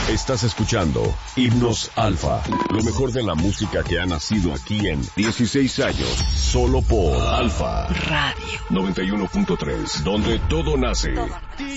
Estás escuchando Himnos Alfa, lo mejor de la música que ha nacido aquí en 16 años, solo por Alfa Radio 91.3, donde todo nace.